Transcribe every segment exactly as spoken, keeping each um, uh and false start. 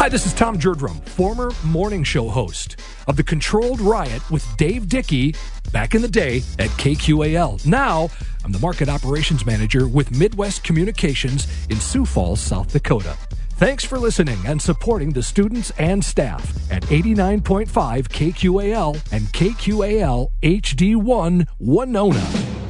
Hi, this is Tom Jerdrum, former morning show host of The Controlled Riot with Dave Dickey back in the day at K Q A L. Now, I'm the market operations manager with Midwest Communications in Sioux Falls, South Dakota. Thanks for listening and supporting the students and staff at eighty-nine point five K Q A L and K Q A L H D one Winona.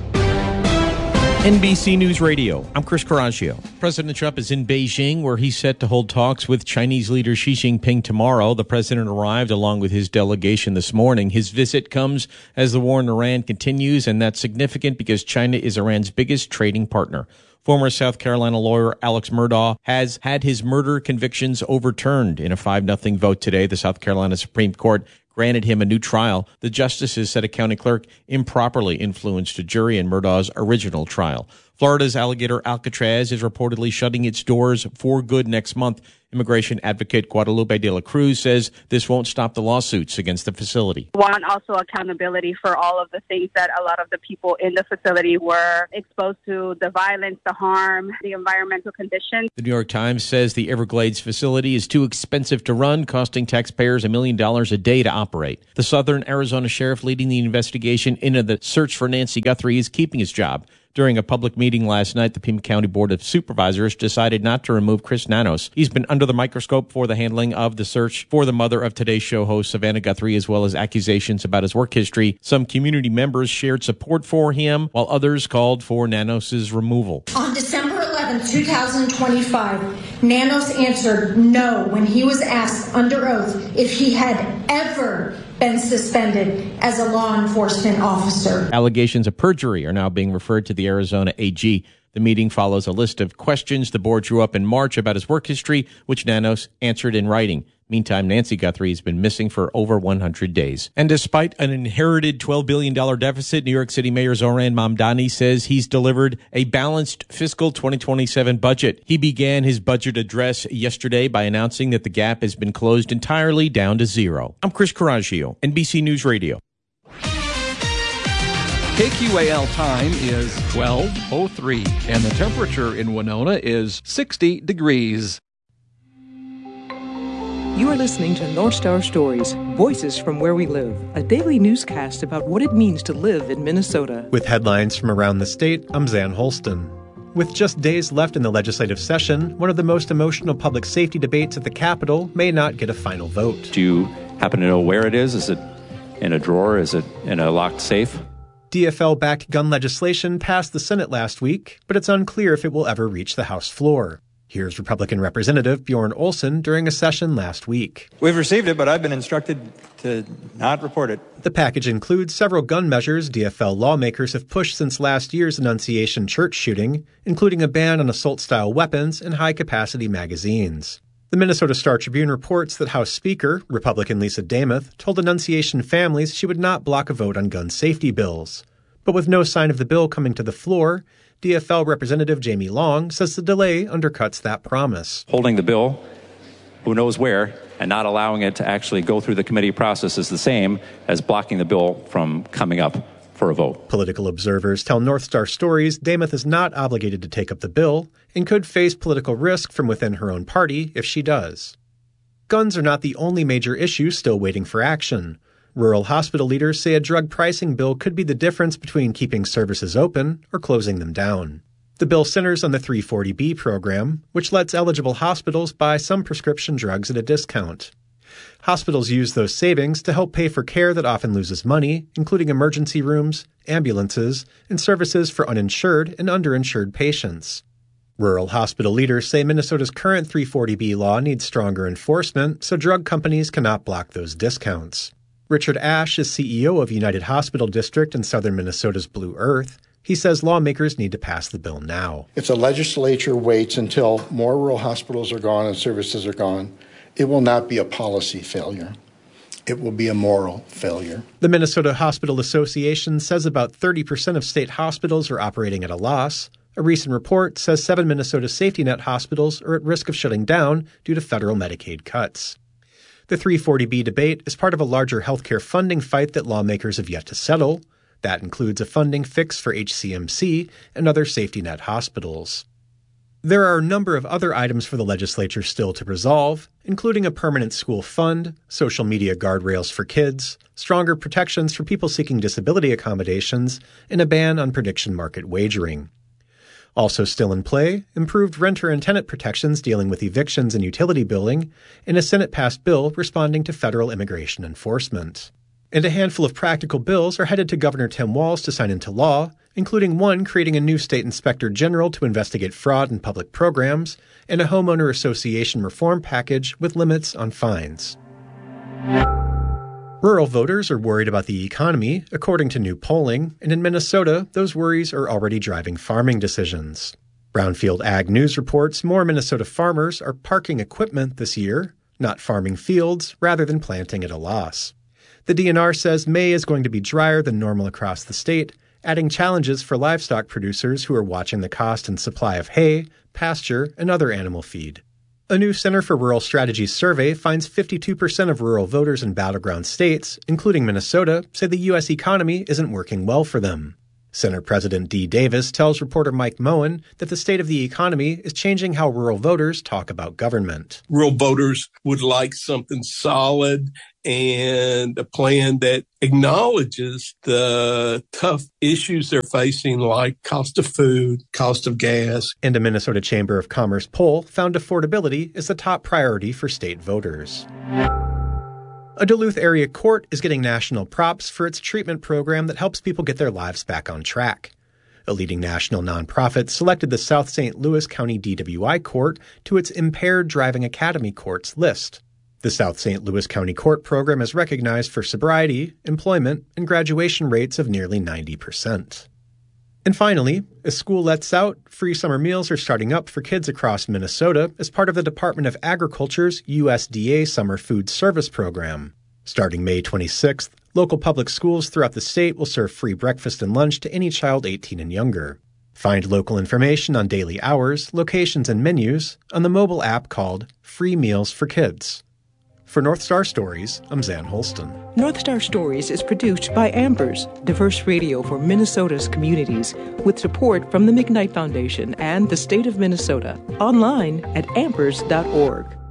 N B C News Radio, I'm Chris Caraccio. President Trump is in Beijing, where he's set to hold talks with Chinese leader Xi Jinping tomorrow. The president arrived along with his delegation this morning. His visit comes as the war in Iran continues, and that's significant because China is Iran's biggest trading partner. Former South Carolina lawyer Alex Murdaugh has had his murder convictions overturned in a five nothing vote today. The South Carolina Supreme Court granted him a new trial. The justices said a county clerk improperly influenced a jury in Murdaugh's original trial. Florida's alligator Alcatraz is reportedly shutting its doors for good next month. Immigration advocate Guadalupe de la Cruz says this won't stop the lawsuits against the facility. Want also accountability for all of the things that a lot of the people in the facility were exposed to, the violence, the harm, the environmental conditions. The New York Times says the Everglades facility is too expensive to run, costing taxpayers a million dollars a day to operate. The Southern Arizona sheriff leading the investigation into the search for Nancy Guthrie is keeping his job. During a public meeting last night, the Pima County Board of Supervisors decided not to remove Chris Nanos. He's been under the microscope for the handling of the search for the mother of Today's Show host Savannah Guthrie, as well as accusations about his work history. Some community members shared support for him, while others called for Nanos' removal. On December eleventh, twenty twenty-five, Nanos answered no when he was asked under oath if he had ever been suspended as a law enforcement officer. Allegations of perjury are now being referred to the Arizona A G. The meeting follows a list of questions the board drew up in March about his work history, which Nanos answered in writing. Meantime, Nancy Guthrie has been missing for over one hundred days. And despite an inherited twelve billion dollars deficit, New York City Mayor Zoran Mamdani says he's delivered a balanced fiscal twenty twenty-seven budget. He began his budget address yesterday by announcing that the gap has been closed entirely down to zero. I'm Chris Caraccio, N B C News Radio. K Q A L time is twelve oh three, and the temperature in Winona is sixty degrees. You are listening to North Star Stories, Voices from Where We Live, a daily newscast about what it means to live in Minnesota. With headlines from around the state, I'm Zan Holston. With just days left in the legislative session, one of the most emotional public safety debates at the Capitol may not get a final vote. Do you happen to know where it is? Is it in a drawer? Is it in a locked safe? D F L-backed gun legislation passed the Senate last week, but it's unclear if it will ever reach the House floor. Here's Republican Representative Bjorn Olson during a session last week. We've received it, but I've been instructed to not report it. The package includes several gun measures D F L lawmakers have pushed since last year's Annunciation church shooting, including a ban on assault-style weapons and high-capacity magazines. The Minnesota Star Tribune reports that House Speaker, Republican Lisa Damuth, told Annunciation families she would not block a vote on gun safety bills. But with no sign of the bill coming to the floor, D F L Representative Jamie Long says the delay undercuts that promise. Holding the bill, who knows where, and not allowing it to actually go through the committee process is the same as blocking the bill from coming up for a vote. Political observers tell North Star Stories Damuth is not obligated to take up the bill and could face political risk from within her own party if she does. Guns are not the only major issue still waiting for action. Rural hospital leaders say a drug pricing bill could be the difference between keeping services open or closing them down. The bill centers on the three forty B program, which lets eligible hospitals buy some prescription drugs at a discount. Hospitals use those savings to help pay for care that often loses money, including emergency rooms, ambulances, and services for uninsured and underinsured patients. Rural hospital leaders say Minnesota's current three forty B law needs stronger enforcement so drug companies cannot block those discounts. Richard Ash is C E O of United Hospital District in southern Minnesota's Blue Earth. He says lawmakers need to pass the bill now. If the legislature waits until more rural hospitals are gone and services are gone, it will not be a policy failure. It will be a moral failure. The Minnesota Hospital Association says about thirty percent of state hospitals are operating at a loss. A recent report says seven Minnesota safety net hospitals are at risk of shutting down due to federal Medicaid cuts. The three forty B debate is part of a larger healthcare funding fight that lawmakers have yet to settle. That includes a funding fix for H C M C and other safety net hospitals. There are a number of other items for the legislature still to resolve, including a permanent school fund, social media guardrails for kids, stronger protections for people seeking disability accommodations, and a ban on prediction market wagering. Also still in play, improved renter and tenant protections dealing with evictions and utility billing, and a Senate-passed bill responding to federal immigration enforcement. And a handful of practical bills are headed to Governor Tim Walz to sign into law, including one creating a new state inspector general to investigate fraud in public programs, and a homeowner association reform package with limits on fines. Rural voters are worried about the economy, according to new polling, and in Minnesota, those worries are already driving farming decisions. Brownfield Ag News reports more Minnesota farmers are parking equipment this year, not farming fields, rather than planting at a loss. The D N R says May is going to be drier than normal across the state, adding challenges for livestock producers who are watching the cost and supply of hay, pasture, and other animal feed. A new Center for Rural Strategies survey finds fifty-two percent of rural voters in battleground states, including Minnesota, say the U S economy isn't working well for them. Center President Dee Davis tells reporter Mike Moen that the state of the economy is changing how rural voters talk about government. Rural voters would like something solid and a plan that acknowledges the tough issues they're facing, like cost of food, cost of gas. And a Minnesota Chamber of Commerce poll found affordability is the top priority for state voters. A Duluth area court is getting national props for its treatment program that helps people get their lives back on track. A leading national nonprofit selected the South Saint Louis County D W I Court to its Impaired Driving Academy Courts list. The South Saint Louis County Court program is recognized for sobriety, employment, and graduation rates of nearly ninety percent. And finally, as school lets out, free summer meals are starting up for kids across Minnesota as part of the Department of Agriculture's U S D A Summer Food Service Program. Starting May twenty-sixth, local public schools throughout the state will serve free breakfast and lunch to any child eighteen and younger. Find local information on daily hours, locations, and menus on the mobile app called Free Meals for Kids. For North Star Stories, I'm Zan Holston. North Star Stories is produced by Ambers, diverse radio for Minnesota's communities, with support from the McKnight Foundation and the state of Minnesota. Online at ambers dot org.